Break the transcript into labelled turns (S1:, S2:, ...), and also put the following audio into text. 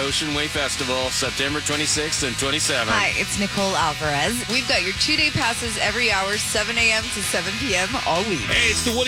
S1: Ocean Way Festival, September 26th and 27th.
S2: Hi, it's Nicole Alvarez. We've got your 2-day passes every hour, 7 a.m. to 7 p.m. all week.
S3: Hey, it's the Woody